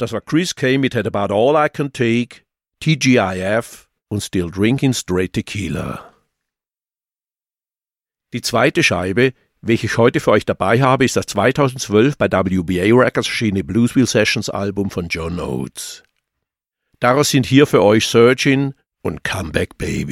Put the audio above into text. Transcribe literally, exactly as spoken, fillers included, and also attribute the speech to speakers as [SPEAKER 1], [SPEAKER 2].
[SPEAKER 1] Das war Chris Kay mit At About All I Can Take, T G I F und Still Drinking Straight Tequila. Die zweite Scheibe, welche ich heute für euch dabei habe, ist das zweitausendzwölf bei W B A Records erschienene Bluesville Sessions Album von John Oates. Daraus sind hier für euch Surgin' und Come Back Baby.